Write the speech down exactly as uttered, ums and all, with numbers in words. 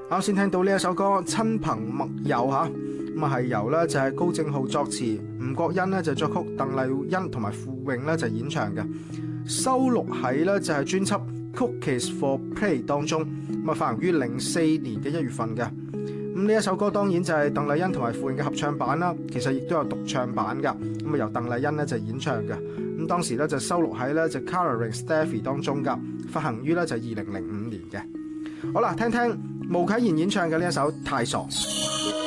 啱先聽到呢一首歌《親朋密友》嚇，咁啊係由咧就係高正浩作詞，吳國欣咧就作曲，鄧麗欣同埋傅穎咧就演唱嘅，收錄喺咧就係專輯《Cookies for Play》當中，咁啊發行於零四年嘅一月份嘅。咁呢一首歌當然就係鄧麗欣同埋傅穎嘅合唱版啦，其實亦都有獨唱版㗎，咁啊由鄧麗欣咧就演唱嘅。咁當時咧就收錄喺咧就 Colouring Steffi 當中㗎，發行於咧就二零零五年嘅。好啦，聽聽巫啟賢演唱嘅呢一首《太傻》。